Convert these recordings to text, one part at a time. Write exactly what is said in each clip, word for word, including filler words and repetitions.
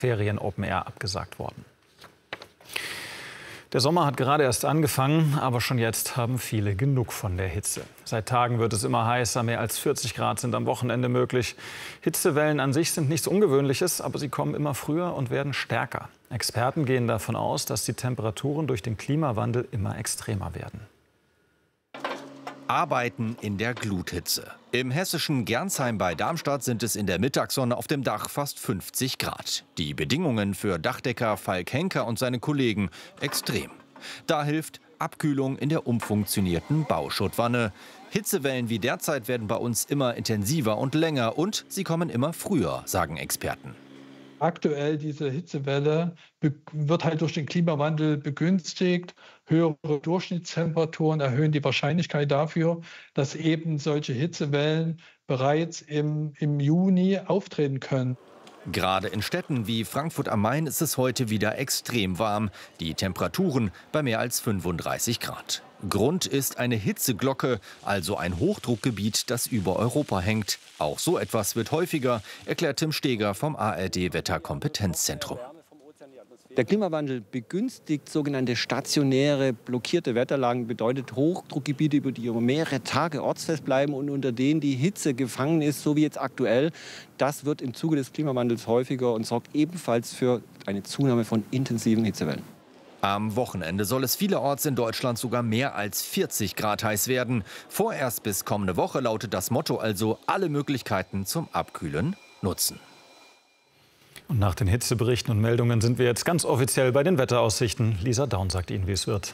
Ferien Open Air abgesagt worden. Der Sommer hat gerade erst angefangen, aber schon jetzt haben viele genug von der Hitze. Seit Tagen wird es immer heißer, mehr als vierzig Grad sind am Wochenende möglich. Hitzewellen an sich sind nichts Ungewöhnliches, aber sie kommen immer früher und werden stärker. Experten gehen davon aus, dass die Temperaturen durch den Klimawandel immer extremer werden. Arbeiten in der Gluthitze. Im hessischen Gernsheim bei Darmstadt sind es in der Mittagssonne auf dem Dach fast fünfzig Grad. Die Bedingungen für Dachdecker Falk Henker und seine Kollegen extrem. Da hilft Abkühlung in der umfunktionierten Bauschuttwanne. Hitzewellen wie derzeit werden bei uns immer intensiver und länger und sie kommen immer früher, sagen Experten. Aktuell diese Hitzewelle wird halt durch den Klimawandel begünstigt. Höhere Durchschnittstemperaturen erhöhen die Wahrscheinlichkeit dafür, dass eben solche Hitzewellen bereits im, im Juni auftreten können. Gerade in Städten wie Frankfurt am Main ist es heute wieder extrem warm. Die Temperaturen bei mehr als fünfunddreißig Grad. Grund ist eine Hitzeglocke, also ein Hochdruckgebiet, das über Europa hängt. Auch so etwas wird häufiger, erklärt Tim Steger vom A R D-Wetterkompetenzzentrum. Der Klimawandel begünstigt sogenannte stationäre, blockierte Wetterlagen, bedeutet Hochdruckgebiete, über die über mehrere Tage ortsfest bleiben und unter denen die Hitze gefangen ist, so wie jetzt aktuell. Das wird im Zuge des Klimawandels häufiger und sorgt ebenfalls für eine Zunahme von intensiven Hitzewellen. Am Wochenende soll es vielerorts in Deutschland sogar mehr als vierzig Grad heiß werden. Vorerst bis kommende Woche lautet das Motto also: alle Möglichkeiten zum Abkühlen nutzen. Und nach den Hitzeberichten und Meldungen sind wir jetzt ganz offiziell bei den Wetteraussichten. Lisa Daun sagt Ihnen, wie es wird.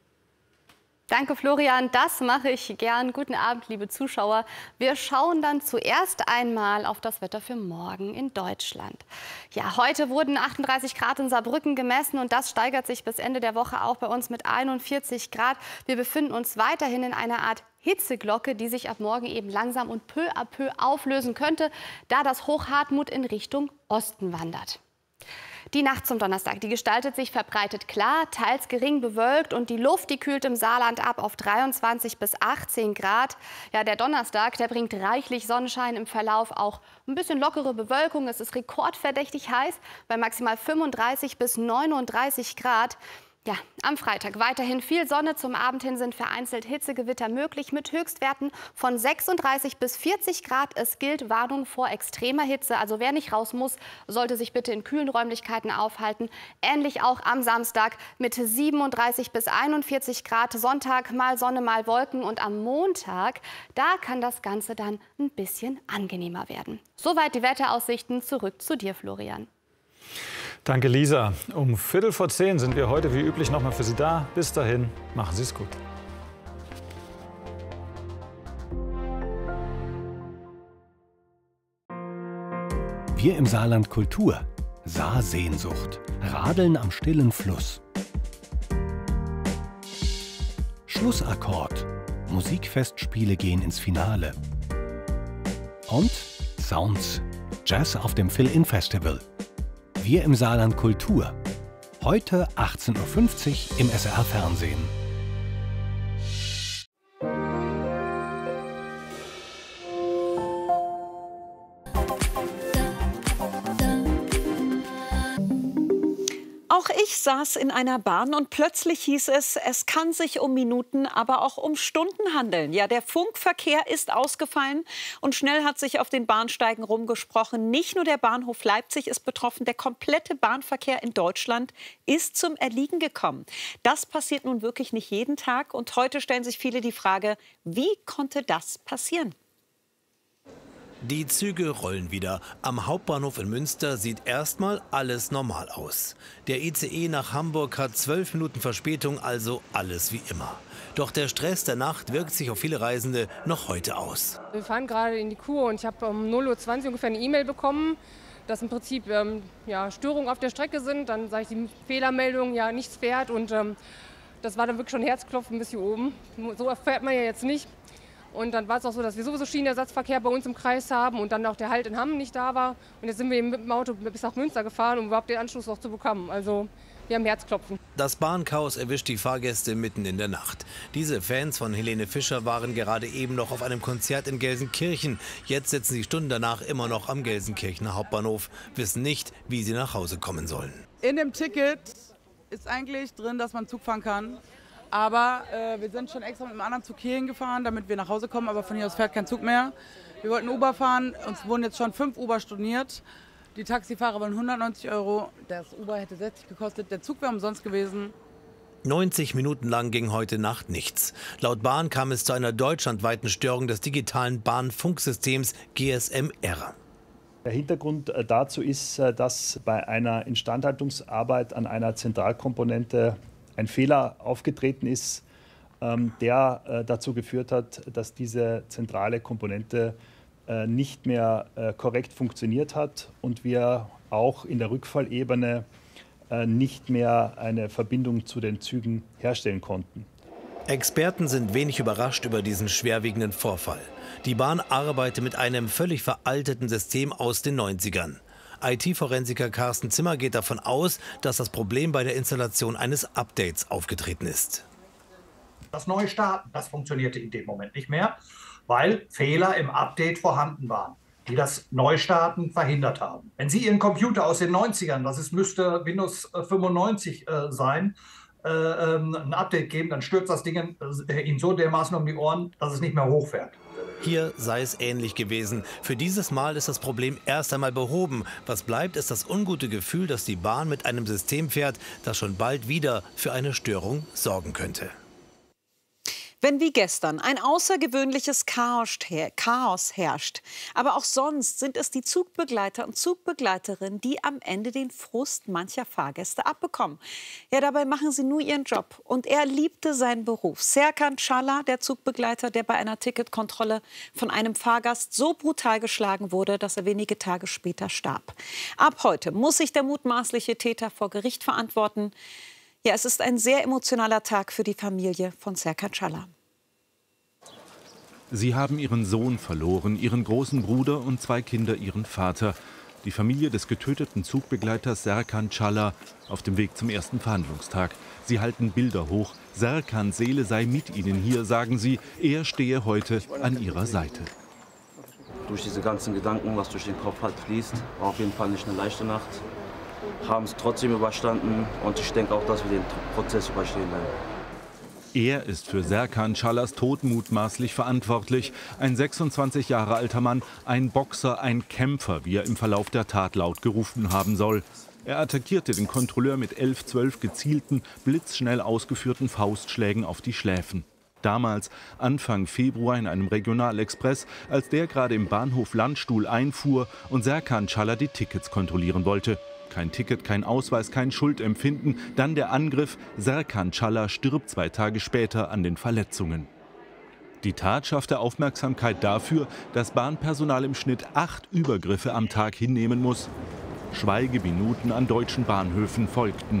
Danke, Florian. Das mache ich gern. Guten Abend, liebe Zuschauer. Wir schauen dann zuerst einmal auf das Wetter für morgen in Deutschland. Ja, heute wurden achtunddreißig Grad in Saarbrücken gemessen und das steigert sich bis Ende der Woche auch bei uns mit einundvierzig Grad. Wir befinden uns weiterhin in einer Art Hitzeglocke, die sich ab morgen eben langsam und peu à peu auflösen könnte, da das Hoch Hartmut in Richtung Osten wandert. Die Nacht zum Donnerstag, die gestaltet sich verbreitet klar, teils gering bewölkt und die Luft, die kühlt im Saarland ab auf dreiundzwanzig bis achtzehn Grad. Ja, der Donnerstag, der bringt reichlich Sonnenschein, im Verlauf auch ein bisschen lockere Bewölkung. Es ist rekordverdächtig heiß bei maximal fünfunddreißig bis neununddreißig Grad. Ja, am Freitag weiterhin viel Sonne. Zum Abend hin sind vereinzelt Hitzegewitter möglich mit Höchstwerten von sechsunddreißig bis vierzig Grad. Es gilt Warnung vor extremer Hitze. Also wer nicht raus muss, sollte sich bitte in kühlen Räumlichkeiten aufhalten. Ähnlich auch am Samstag mit siebenunddreißig bis einundvierzig Grad. Sonntag mal Sonne, mal Wolken. Und am Montag, da kann das Ganze dann ein bisschen angenehmer werden. Soweit die Wetteraussichten. Zurück zu dir, Florian. Danke, Lisa. Um Viertel vor zehn sind wir heute wie üblich noch mal für Sie da. Bis dahin, machen Sie es gut. Wir im Saarland Kultur. Saarsehnsucht. Radeln am stillen Fluss. Schlussakkord. Musikfestspiele gehen ins Finale. Und Sounds. Jazz auf dem Fill-In-Festival. Wir im Saarland Kultur. Heute achtzehn Uhr fünfzig im S R Fernsehen. Auch ich saß in einer Bahn und plötzlich hieß es, es kann sich um Minuten, aber auch um Stunden handeln. Ja, der Funkverkehr ist ausgefallen und schnell hat sich auf den Bahnsteigen rumgesprochen. Nicht nur der Bahnhof Leipzig ist betroffen, der komplette Bahnverkehr in Deutschland ist zum Erliegen gekommen. Das passiert nun wirklich nicht jeden Tag und heute stellen sich viele die Frage, wie konnte das passieren? Die Züge rollen wieder. Am Hauptbahnhof in Münster sieht erstmal alles normal aus. Der I C E nach Hamburg hat zwölf Minuten Verspätung, also alles wie immer. Doch der Stress der Nacht wirkt sich auf viele Reisende noch heute aus. Wir fahren gerade in die Kur und ich habe um null Uhr zwanzig ungefähr eine E-Mail bekommen, dass im Prinzip ähm, ja, Störungen auf der Strecke sind. Dann sage ich die Fehlermeldung, ja, nichts fährt. Und ähm, das war dann wirklich schon Herzklopfen bis hier oben. So erfährt man ja jetzt nicht. Und dann war es auch so, dass wir sowieso Schienenersatzverkehr bei uns im Kreis haben und dann auch der Halt in Hamm nicht da war. Und jetzt sind wir eben mit dem Auto bis nach Münster gefahren, um überhaupt den Anschluss noch zu bekommen. Also wir haben Herzklopfen. Das Bahnchaos erwischt die Fahrgäste mitten in der Nacht. Diese Fans von Helene Fischer waren gerade eben noch auf einem Konzert in Gelsenkirchen. Jetzt sitzen sie Stunden danach immer noch am Gelsenkirchener Hauptbahnhof, wissen nicht, wie sie nach Hause kommen sollen. In dem Ticket ist eigentlich drin, dass man Zug fahren kann. Aber äh, wir sind schon extra mit einem anderen Zug hierhin gefahren, damit wir nach Hause kommen. Aber von hier aus fährt kein Zug mehr. Wir wollten Uber fahren, uns wurden jetzt schon fünf Uber storniert. Die Taxifahrer wollen hundertneunzig Euro, das Uber hätte sechzig gekostet, der Zug wäre umsonst gewesen. neunzig Minuten lang ging heute Nacht nichts. Laut Bahn kam es zu einer deutschlandweiten Störung des digitalen Bahnfunksystems G S M R. Der Hintergrund dazu ist, dass bei einer Instandhaltungsarbeit an einer Zentralkomponente ein Fehler aufgetreten ist, der dazu geführt hat, dass diese zentrale Komponente nicht mehr korrekt funktioniert hat und wir auch in der Rückfallebene nicht mehr eine Verbindung zu den Zügen herstellen konnten. Experten sind wenig überrascht über diesen schwerwiegenden Vorfall. Die Bahn arbeitet mit einem völlig veralteten System aus den neunzigern. I T-Forensiker Carsten Zimmer geht davon aus, dass das Problem bei der Installation eines Updates aufgetreten ist. Das neue Starten, das funktionierte in dem Moment nicht mehr, weil Fehler im Update vorhanden waren, die das Neustarten verhindert haben. Wenn Sie Ihren Computer aus den neunzigern, das ist, müsste Windows fünfundneunzig äh, sein, äh, ähm, ein Update geben, dann stürzt das Ding äh, Ihnen so dermaßen um die Ohren, dass es nicht mehr hochfährt. Hier sei es ähnlich gewesen. Für dieses Mal ist das Problem erst einmal behoben. Was bleibt, ist das ungute Gefühl, dass die Bahn mit einem System fährt, das schon bald wieder für eine Störung sorgen könnte. Wenn wie gestern ein außergewöhnliches Chaos herrscht, aber auch sonst sind es die Zugbegleiter und Zugbegleiterinnen, die am Ende den Frust mancher Fahrgäste abbekommen. Ja, dabei machen sie nur ihren Job. Und er liebte seinen Beruf. Serkan Çağlar, der Zugbegleiter, der bei einer Ticketkontrolle von einem Fahrgast so brutal geschlagen wurde, dass er wenige Tage später starb. Ab heute muss sich der mutmaßliche Täter vor Gericht verantworten. Ja, es ist ein sehr emotionaler Tag für die Familie von Serkan Çağlar. Sie haben ihren Sohn verloren, ihren großen Bruder und zwei Kinder ihren Vater. Die Familie des getöteten Zugbegleiters Serkan Çağlar auf dem Weg zum ersten Verhandlungstag. Sie halten Bilder hoch. Serkans Seele sei mit ihnen hier, sagen sie. Er stehe heute an ihrer Seite. Durch diese ganzen Gedanken, was durch den Kopf halt fließt, war auf jeden Fall nicht eine leichte Nacht. Haben es trotzdem überstanden und ich denke auch, dass wir den Prozess überstehen werden. Er ist für Serkan Çağlar's Tod mutmaßlich verantwortlich. Ein sechsundzwanzig Jahre alter Mann, ein Boxer, ein Kämpfer, wie er im Verlauf der Tat laut gerufen haben soll. Er attackierte den Kontrolleur mit elf, zwölf gezielten, blitzschnell ausgeführten Faustschlägen auf die Schläfen. Damals, Anfang Februar in einem Regionalexpress, als der gerade im Bahnhof Landstuhl einfuhr und Serkan Çağlar die Tickets kontrollieren wollte. Kein Ticket, kein Ausweis, kein Schuldempfinden. Dann der Angriff. Serkan Çağlar stirbt zwei Tage später an den Verletzungen. Die Tat schaffte Aufmerksamkeit dafür, dass Bahnpersonal im Schnitt acht Übergriffe am Tag hinnehmen muss. Schweigeminuten an deutschen Bahnhöfen folgten.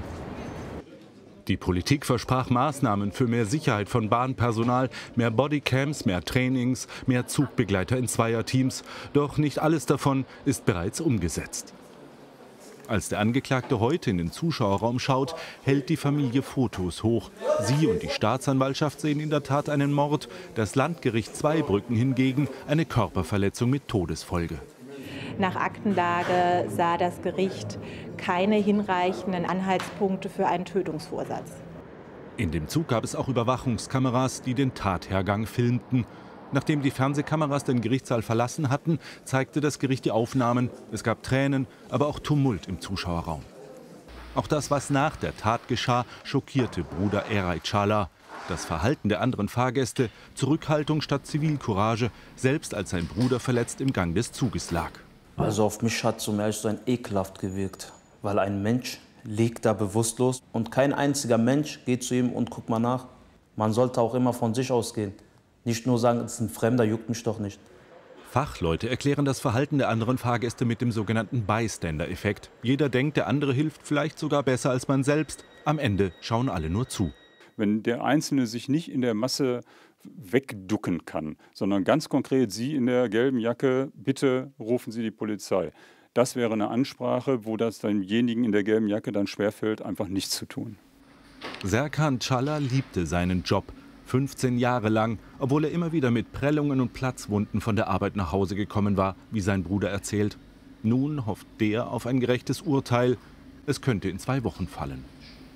Die Politik versprach Maßnahmen für mehr Sicherheit von Bahnpersonal, mehr Bodycams, mehr Trainings, mehr Zugbegleiter in Zweierteams. Doch nicht alles davon ist bereits umgesetzt. Als der Angeklagte heute in den Zuschauerraum schaut, hält die Familie Fotos hoch. Sie und die Staatsanwaltschaft sehen in der Tat einen Mord, das Landgericht Zweibrücken hingegen eine Körperverletzung mit Todesfolge. Nach Aktenlage sah das Gericht keine hinreichenden Anhaltspunkte für einen Tötungsvorsatz. In dem Zug gab es auch Überwachungskameras, die den Tathergang filmten. Nachdem die Fernsehkameras den Gerichtssaal verlassen hatten, zeigte das Gericht die Aufnahmen. Es gab Tränen, aber auch Tumult im Zuschauerraum. Auch das, was nach der Tat geschah, schockierte Bruder Eray Çağlar. Das Verhalten der anderen Fahrgäste, Zurückhaltung statt Zivilcourage, selbst als sein Bruder verletzt im Gang des Zuges lag. Also auf mich hat zum ersten so ein ekelhaft gewirkt, weil ein Mensch liegt da bewusstlos und kein einziger Mensch geht zu ihm und guckt mal nach. Man sollte auch immer von sich ausgehen. Nicht nur sagen, es ist ein Fremder, juckt mich doch nicht. Fachleute erklären das Verhalten der anderen Fahrgäste mit dem sogenannten Bystander-Effekt. Jeder denkt, der andere hilft vielleicht sogar besser als man selbst. Am Ende schauen alle nur zu. Wenn der Einzelne sich nicht in der Masse wegducken kann, sondern ganz konkret Sie in der gelben Jacke, bitte rufen Sie die Polizei. Das wäre eine Ansprache, wo das demjenigen in der gelben Jacke dann schwerfällt, einfach nichts zu tun. Serkan Çağlar liebte seinen Job. fünfzehn Jahre lang, obwohl er immer wieder mit Prellungen und Platzwunden von der Arbeit nach Hause gekommen war, wie sein Bruder erzählt. Nun hofft der auf ein gerechtes Urteil. Es könnte in zwei Wochen fallen.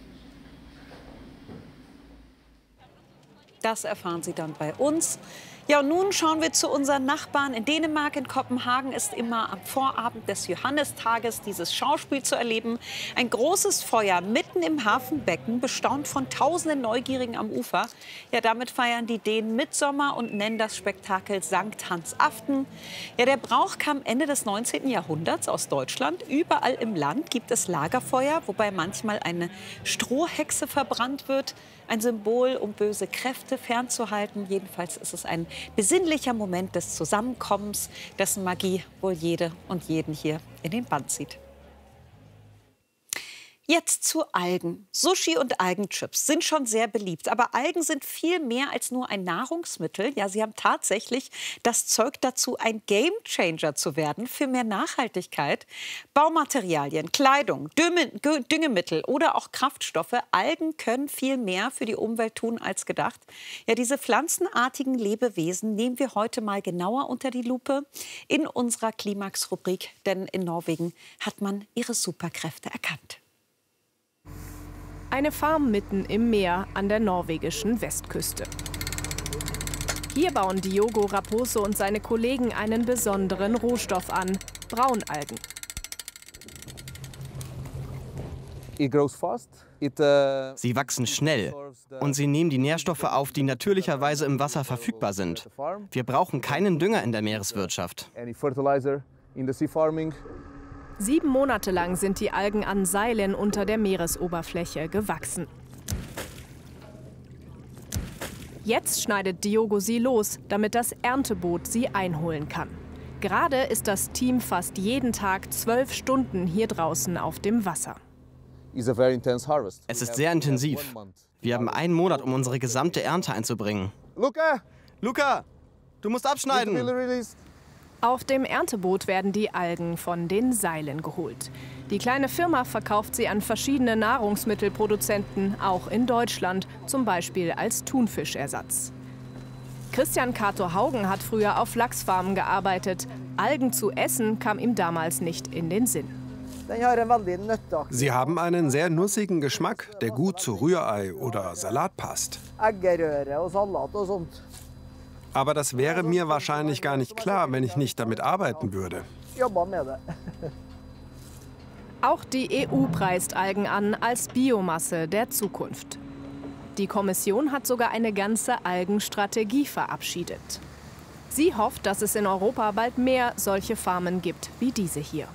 Das erfahren Sie dann bei uns. Ja, und nun schauen wir zu unseren Nachbarn in Dänemark. In Kopenhagen ist immer am Vorabend des Johannistages dieses Schauspiel zu erleben. Ein großes Feuer mitten im Hafenbecken, bestaunt von tausenden Neugierigen am Ufer. Ja, damit feiern die Dänen Mitsommer und nennen das Spektakel Sankt Hans Aften. Ja, der Brauch kam Ende des neunzehnten Jahrhunderts aus Deutschland. Überall im Land gibt es Lagerfeuer, wobei manchmal eine Strohhexe verbrannt wird. Ein Symbol, um böse Kräfte fernzuhalten. Jedenfalls ist es ein besinnlicher Moment des Zusammenkommens, dessen Magie wohl jede und jeden hier in den Bann zieht. Jetzt zu Algen. Sushi und Algenchips sind schon sehr beliebt. Aber Algen sind viel mehr als nur ein Nahrungsmittel. Ja, sie haben tatsächlich das Zeug dazu, ein Gamechanger zu werden für mehr Nachhaltigkeit. Baumaterialien, Kleidung, Düngemittel oder auch Kraftstoffe. Algen können viel mehr für die Umwelt tun als gedacht. Ja, diese pflanzenartigen Lebewesen nehmen wir heute mal genauer unter die Lupe in unserer Klimax-Rubrik. Denn in Norwegen hat man ihre Superkräfte erkannt. Eine Farm mitten im Meer an der norwegischen Westküste. Hier bauen Diogo Raposo und seine Kollegen einen besonderen Rohstoff an, Braunalgen. Sie wachsen schnell und sie nehmen die Nährstoffe auf, die natürlicherweise im Wasser verfügbar sind. Wir brauchen keinen Dünger in der Meereswirtschaft. Sieben Monate lang sind die Algen an Seilen unter der Meeresoberfläche gewachsen. Jetzt schneidet Diogo sie los, damit das Ernteboot sie einholen kann. Gerade ist das Team fast jeden Tag zwölf Stunden hier draußen auf dem Wasser. Es ist sehr intensiv. Wir haben einen Monat, um unsere gesamte Ernte einzubringen. Luca! Luca! Du musst abschneiden! Auf dem Ernteboot werden die Algen von den Seilen geholt. Die kleine Firma verkauft sie an verschiedene Nahrungsmittelproduzenten, auch in Deutschland, zum Beispiel als Thunfischersatz. Christian Kato Haugen hat früher auf Lachsfarmen gearbeitet. Algen zu essen kam ihm damals nicht in den Sinn. Sie haben einen sehr nussigen Geschmack, der gut zu Rührei oder Salat passt. Aber das wäre mir wahrscheinlich gar nicht klar, wenn ich nicht damit arbeiten würde. Auch die E U preist Algen an als Biomasse der Zukunft. Die Kommission hat sogar eine ganze Algenstrategie verabschiedet. Sie hofft, dass es in Europa bald mehr solche Farmen gibt wie diese hier.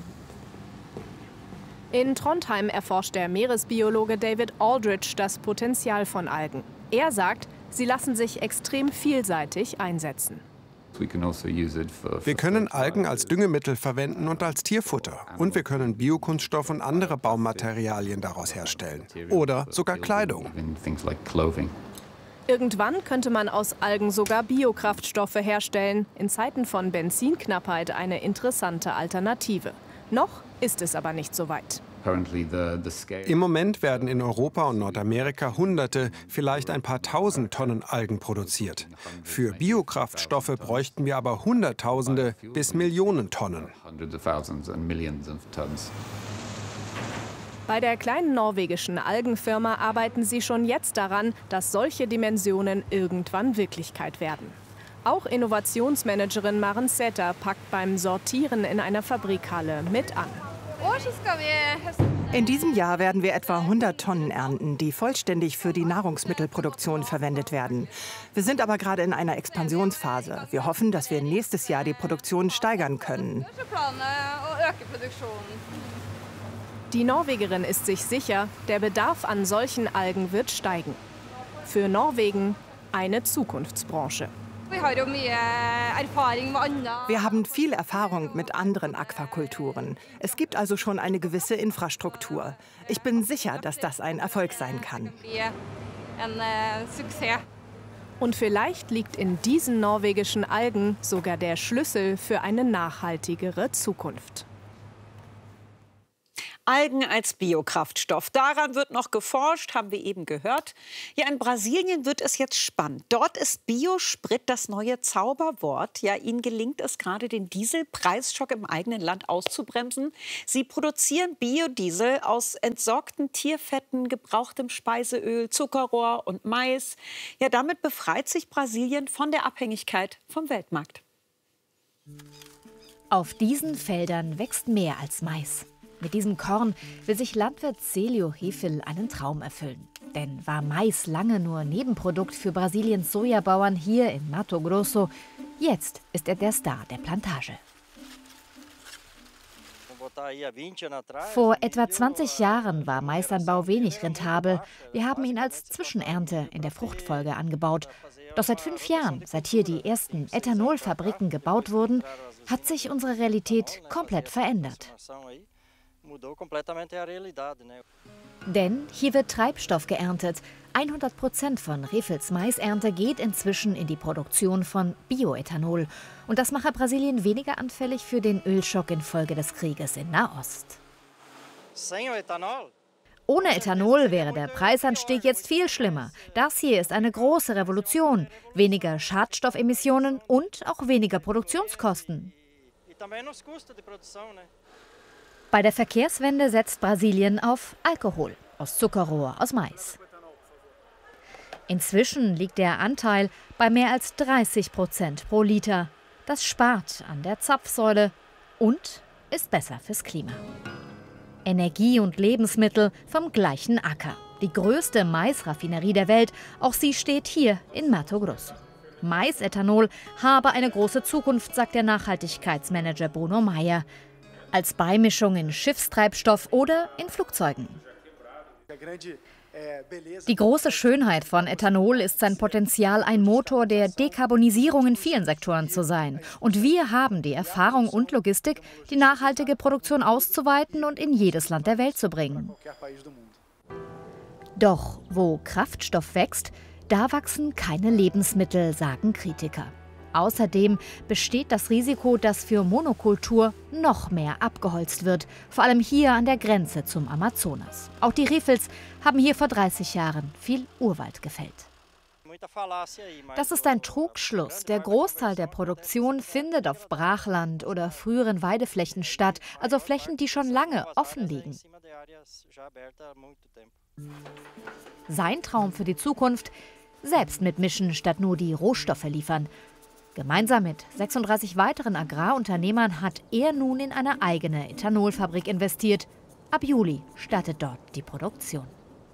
In Trondheim erforscht der Meeresbiologe David Aldrich das Potenzial von Algen. Er sagt, sie lassen sich extrem vielseitig einsetzen. Wir können Algen als Düngemittel verwenden und als Tierfutter. Und wir können Biokunststoff und andere Baumaterialien daraus herstellen. Oder sogar Kleidung. Irgendwann könnte man aus Algen sogar Biokraftstoffe herstellen. In Zeiten von Benzinknappheit eine interessante Alternative. Noch ist es aber nicht so weit. Im Moment werden in Europa und Nordamerika Hunderte, vielleicht ein paar Tausend Tonnen Algen produziert. Für Biokraftstoffe bräuchten wir aber Hunderttausende bis Millionen Tonnen. Bei der kleinen norwegischen Algenfirma arbeiten sie schon jetzt daran, dass solche Dimensionen irgendwann Wirklichkeit werden. Auch Innovationsmanagerin Maren Sæther packt beim Sortieren in einer Fabrikhalle mit an. In diesem Jahr werden wir etwa hundert Tonnen ernten, die vollständig für die Nahrungsmittelproduktion verwendet werden. Wir sind aber gerade in einer Expansionsphase. Wir hoffen, dass wir nächstes Jahr die Produktion steigern können. Die Norwegerin ist sich sicher, der Bedarf an solchen Algen wird steigen. Für Norwegen eine Zukunftsbranche. Wir haben viel Erfahrung mit anderen Aquakulturen. Es gibt also schon eine gewisse Infrastruktur. Ich bin sicher, dass das ein Erfolg sein kann. Und vielleicht liegt in diesen norwegischen Algen sogar der Schlüssel für eine nachhaltigere Zukunft. Algen als Biokraftstoff. Daran wird noch geforscht, haben wir eben gehört. Ja, in Brasilien wird es jetzt spannend. Dort ist Biosprit das neue Zauberwort. Ja, ihnen gelingt es gerade, den Dieselpreisschock im eigenen Land auszubremsen. Sie produzieren Biodiesel aus entsorgten Tierfetten, gebrauchtem Speiseöl, Zuckerrohr und Mais. Ja, damit befreit sich Brasilien von der Abhängigkeit vom Weltmarkt. Auf diesen Feldern wächst mehr als Mais. Mit diesem Korn will sich Landwirt Celio Hefel einen Traum erfüllen. Denn war Mais lange nur Nebenprodukt für Brasiliens Sojabauern hier in Mato Grosso, jetzt ist er der Star der Plantage. Vor etwa zwanzig Jahren war Maisanbau wenig rentabel. Wir haben ihn als Zwischenernte in der Fruchtfolge angebaut. Doch seit fünf Jahren, seit hier die ersten Ethanolfabriken gebaut wurden, hat sich unsere Realität komplett verändert. Denn hier wird Treibstoff geerntet. hundert Prozent von Refels Maisernte geht inzwischen in die Produktion von Bioethanol. Und das mache Brasilien weniger anfällig für den Ölschock infolge des Krieges in Nahost. Ohne Ethanol wäre der Preisanstieg jetzt viel schlimmer. Das hier ist eine große Revolution. Weniger Schadstoffemissionen und auch weniger Produktionskosten. Bei der Verkehrswende setzt Brasilien auf Alkohol aus Zuckerrohr aus Mais. Inzwischen liegt der Anteil bei mehr als dreißig Prozent pro Liter. Das spart an der Zapfsäule und ist besser fürs Klima. Energie und Lebensmittel vom gleichen Acker. Die größte Maisraffinerie der Welt, auch sie steht hier in Mato Grosso. Maisethanol habe eine große Zukunft, sagt der Nachhaltigkeitsmanager Bruno Meyer. Als Beimischung in Schiffstreibstoff oder in Flugzeugen. Die große Schönheit von Ethanol ist sein Potenzial, ein Motor der Dekarbonisierung in vielen Sektoren zu sein. Und wir haben die Erfahrung und Logistik, die nachhaltige Produktion auszuweiten und in jedes Land der Welt zu bringen. Doch wo Kraftstoff wächst, da wachsen keine Lebensmittel, sagen Kritiker. Außerdem besteht das Risiko, dass für Monokultur noch mehr abgeholzt wird, vor allem hier an der Grenze zum Amazonas. Auch die Refels haben hier vor dreißig Jahren viel Urwald gefällt. Das ist ein Trugschluss. Der Großteil der Produktion findet auf Brachland oder früheren Weideflächen statt, also Flächen, die schon lange offen liegen. Sein Traum für die Zukunft: selbst mitmischen, statt nur die Rohstoffe liefern. Gemeinsam mit sechsunddreißig weiteren Agrarunternehmern hat er nun in eine eigene Ethanolfabrik investiert. Ab Juli startet dort die Produktion.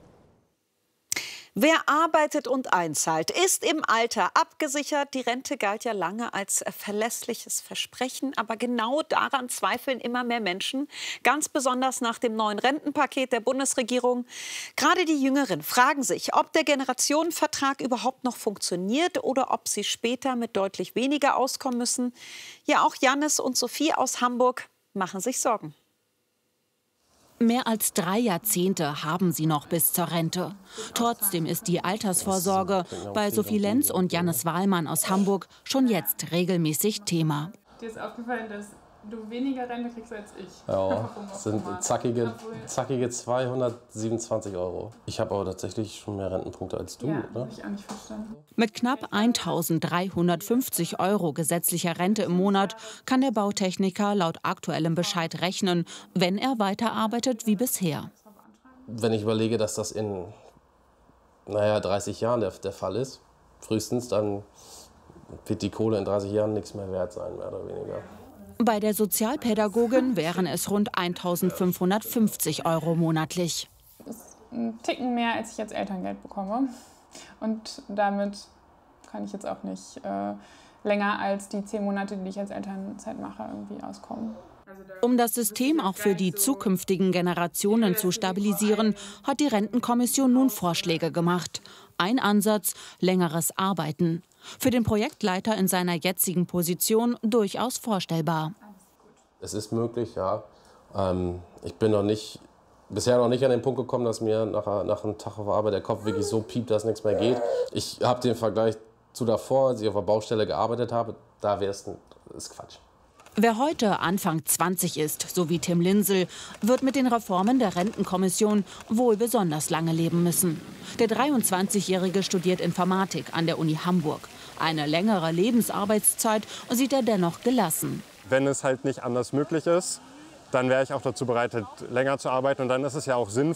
Wer arbeitet und einzahlt, ist im Alter abgesichert. Die Rente galt ja lange als verlässliches Versprechen. Aber genau daran zweifeln immer mehr Menschen. Ganz besonders nach dem neuen Rentenpaket der Bundesregierung. Gerade die Jüngeren fragen sich, ob der Generationenvertrag überhaupt noch funktioniert oder ob sie später mit deutlich weniger auskommen müssen. Ja, auch Jannis und Sophie aus Hamburg machen sich Sorgen. Mehr als drei Jahrzehnte haben sie noch bis zur Rente. Trotzdem ist die Altersvorsorge bei Sophie Lenz und Jannis Wahlmann aus Hamburg schon jetzt regelmäßig Thema. Dir ist aufgefallen, dass du weniger Rente kriegst als ich. Ja, das sind zackige, zackige zweihundertsiebenundzwanzig Euro. Ich habe aber tatsächlich schon mehr Rentenpunkte als du. Ja, ne? habe ich auch nicht verstanden. Mit knapp eintausenddreihundertfünfzig Euro gesetzlicher Rente im Monat kann der Bautechniker laut aktuellem Bescheid rechnen, wenn er weiterarbeitet wie bisher. Wenn ich überlege, dass das in naja, dreißig Jahren der, der Fall ist, frühestens, dann wird die Kohle in dreißig Jahren nichts mehr wert sein, mehr oder weniger. Bei der Sozialpädagogin wären es rund eintausendfünfhundertfünfzig Euro monatlich. Das ist ein Ticken mehr, als ich jetzt Elterngeld bekomme. Und damit kann ich jetzt auch nicht äh, länger als die zehn Monate, die ich als Elternzeit mache, irgendwie auskommen. Um das System auch für die zukünftigen Generationen zu stabilisieren, hat die Rentenkommission nun Vorschläge gemacht. Ein Ansatz: längeres Arbeiten. Für den Projektleiter in seiner jetzigen Position durchaus vorstellbar. Es ist möglich, ja. Ähm, ich bin noch nicht, bisher noch nicht an den Punkt gekommen, dass mir nach, nach einem Tag auf Arbeit der Kopf wirklich so piept, dass nichts mehr geht. Ich habe den Vergleich zu davor, als ich auf der Baustelle gearbeitet habe, da wäre es Quatsch. Wer heute Anfang zwanzig ist, so wie Tim Linsel, wird mit den Reformen der Rentenkommission wohl besonders lange leben müssen. Der dreiundzwanzigjährige studiert Informatik an der Uni Hamburg. Eine längere Lebensarbeitszeit sieht er dennoch gelassen. Wenn es halt nicht anders möglich ist, dann wäre ich auch dazu bereit, länger zu arbeiten. Und dann ist es ja auch sinnvoll.